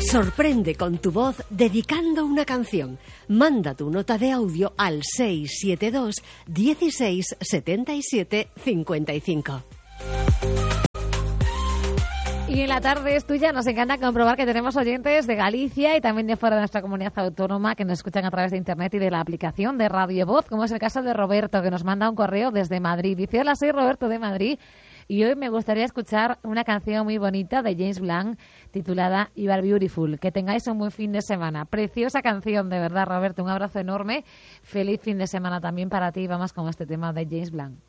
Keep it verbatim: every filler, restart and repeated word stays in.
Sorprende con tu voz dedicando una canción. Manda tu nota de audio al seis siete dos, dieciséis, setenta y siete, cincuenta y cinco. Y en la tarde es tuya, nos encanta comprobar que tenemos oyentes de Galicia y también de fuera de nuestra comunidad autónoma que nos escuchan a través de internet y de la aplicación de Radio Voz, como es el caso de Roberto, que nos manda un correo desde Madrid. Dice: hola, soy Roberto de Madrid y hoy me gustaría escuchar una canción muy bonita de James Blunt titulada You Are Beautiful. Que tengáis un buen fin de semana. Preciosa canción, de verdad, Roberto. Un abrazo enorme. Feliz fin de semana también para ti. Vamos con este tema de James Blunt.